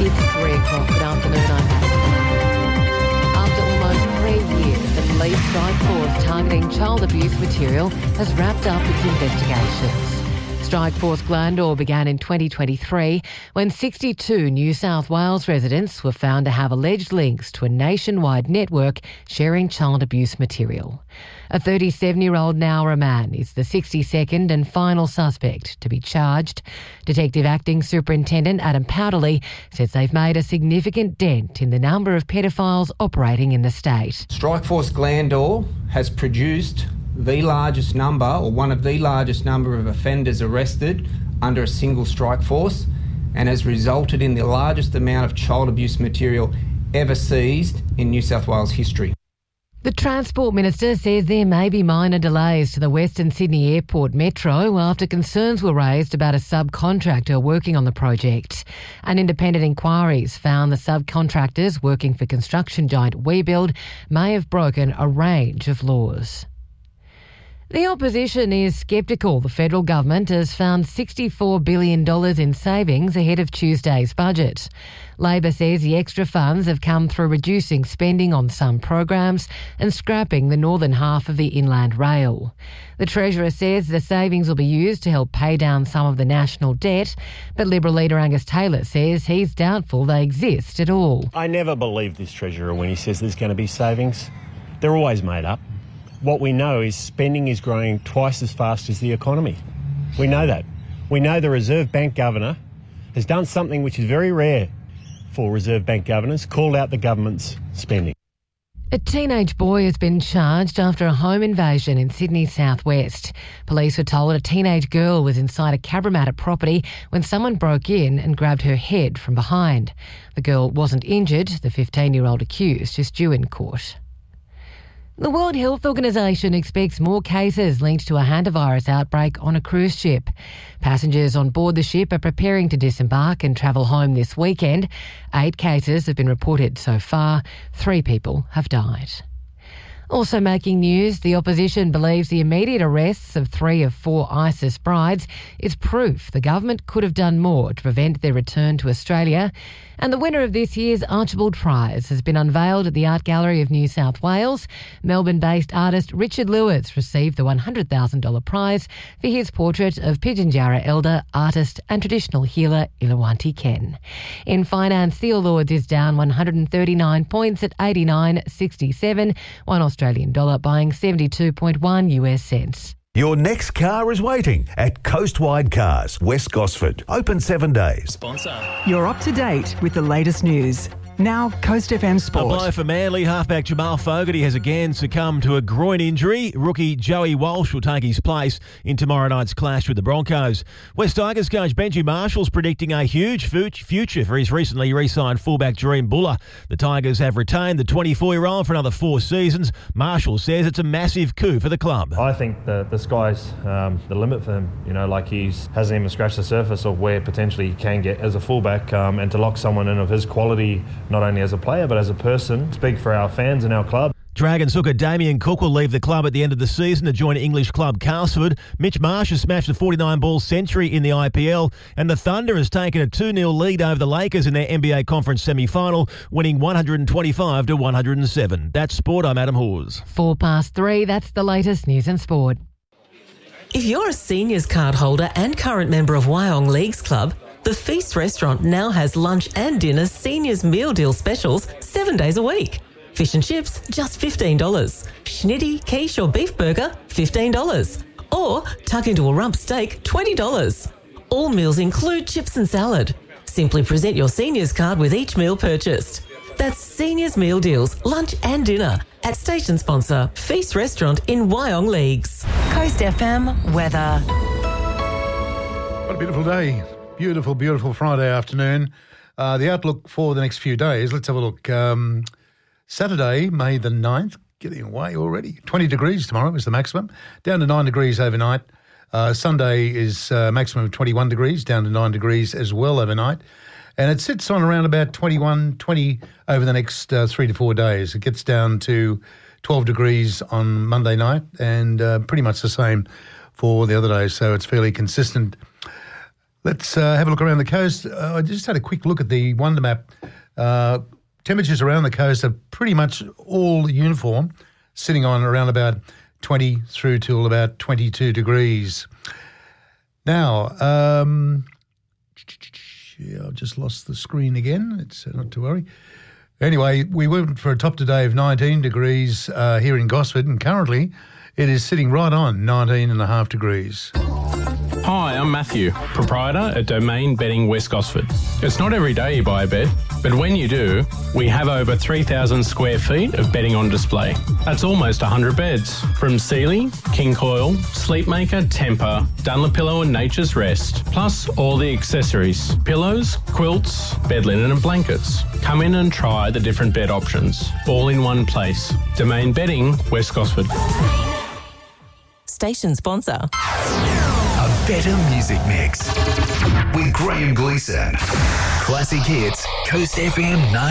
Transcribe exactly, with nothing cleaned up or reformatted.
It's three o'clock. Good afternoon, I'm Kate. After almost three years, the police strike force targeting child abuse material has wrapped up its investigations. Strike Force Glandore began in twenty twenty-three when sixty-two New South Wales residents were found to have alleged links to a nationwide network sharing child abuse material. A thirty-seven-year-old Nowra man is the sixty-second and final suspect to be charged. Detective Acting Superintendent Adam Powderly says they've made a significant dent in the number of pedophiles operating in the state. Strike Force Glandore has produced the largest number, or one of the largest number of offenders arrested under a single strike force, and has resulted in the largest amount of child abuse material ever seized in New South Wales history. The Transport Minister says there may be minor delays to the Western Sydney Airport Metro after concerns were raised about a subcontractor working on the project. An independent inquiries found the subcontractors working for construction giant WeBuild may have broken a range of laws. The opposition is sceptical the federal government has found sixty-four billion dollars in savings ahead of Tuesday's budget. Labor says the extra funds have come through reducing spending on some programs and scrapping the northern half of the Inland Rail. The Treasurer says the savings will be used to help pay down some of the national debt, but Liberal leader Angus Taylor says he's doubtful they exist at all. I never believe this Treasurer when he says there's going to be savings. They're always made up. What we know is spending is growing twice as fast as the economy. We know that. We know the Reserve Bank Governor has done something which is very rare for Reserve Bank governors, called out the government's spending. A teenage boy has been charged after a home invasion in Sydney's southwest. Police were told a teenage girl was inside a Cabramatta property when someone broke in and grabbed her head from behind. The girl wasn't injured. The fifteen-year-old accused is due in court. The World Health Organization expects more cases linked to a hantavirus outbreak on a cruise ship. Passengers on board the ship are preparing to disembark and travel home this weekend. Eight cases have been reported so far. Three people have died. Also making news, the opposition believes the immediate arrests of three of four ISIS brides is proof the government could have done more to prevent their return to Australia. And the winner of this year's Archibald Prize has been unveiled at the Art Gallery of New South Wales. Melbourne-based artist Richard Lewis received the one hundred thousand dollars prize for his portrait of Pitjantjatjara elder, artist and traditional healer Ilawanti Ken. In finance, the All Ords is down one hundred thirty-nine points at eighty-nine sixty-seven, one Australian dollar buying seventy-two point one US cents. Your next car is waiting at Coastwide Cars, West Gosford. Open seven days. Sponsor. You're up to date with the latest news. Now, Coast F M Sport. A blow for Manly. Halfback Jamal Fogarty has again succumbed to a groin injury. Rookie Joey Walsh will take his place in tomorrow night's clash with the Broncos. West Tigers coach Benji Marshall's predicting a huge future for his recently re-signed fullback Jareem Buller. The Tigers have retained the twenty-four-year-old for another four seasons. Marshall says it's a massive coup for the club. I think the, the sky's um, the limit for him. You know, like he's hasn't even scratched the surface of where potentially he can get as a fullback, um, and to lock someone in of his quality, not only as a player but as a person, speak for our fans and our club. Dragons hooker Damien Cook will leave the club at the end of the season to join English club Castleford. Mitch Marsh has smashed a forty-nine ball century in the I P L, and the Thunder has taken a two nil lead over the Lakers in their N B A Conference semi-final, winning one hundred twenty-five to one hundred seven. That's sport. I'm Adam Hawes. Four past three, that's the latest news and sport. If you're a seniors card holder and current member of Wyong Leagues Club, the Feast restaurant now has lunch and dinner seniors meal deal specials seven days a week. Fish and chips, just fifteen dollars. Schnitty, quiche or beef burger, fifteen dollars. Or tuck into a rump steak, twenty dollars. All meals include chips and salad. Simply present your seniors card with each meal purchased. That's seniors meal deals, lunch and dinner at station sponsor Feast Restaurant in Wyong Leagues. Coast F M weather. What a beautiful day. Beautiful, beautiful Friday afternoon. Uh, the outlook for the next few days, let's have a look. Um, Saturday, May the ninth, getting away already. twenty degrees tomorrow is the maximum, down to nine degrees overnight. Uh, Sunday is uh, maximum of twenty-one degrees, down to nine degrees as well overnight. And it sits on around about twenty-one, twenty over the next uh, three to four days. It gets down to twelve degrees on Monday night and uh, pretty much the same for the other days. So it's fairly consistent. Let's uh, have a look around the coast. Uh, I just had a quick look at the Wonder Map. Uh, temperatures around the coast are pretty much all uniform, sitting on around about twenty through till about twenty-two degrees. Now, um, yeah, I've just lost the screen again. It's uh, not to worry. Anyway, we went for a top today of nineteen degrees uh, here in Gosford, and currently it is sitting right on nineteen and a half degrees. Hi, I'm Matthew, proprietor at Domain Bedding West Gosford. It's not every day you buy a bed, but when you do, we have over three thousand square feet of bedding on display. That's almost one hundred beds, from Sealy, King Coil, Sleepmaker, Temper, Dunlopillow and Nature's Rest, plus all the accessories, pillows, quilts, bed linen and blankets. Come in and try the different bed options, all in one place. Domain Bedding West Gosford. Station sponsor. A better music mix with Graham Gleeson. Classic hits, Coast F M nine.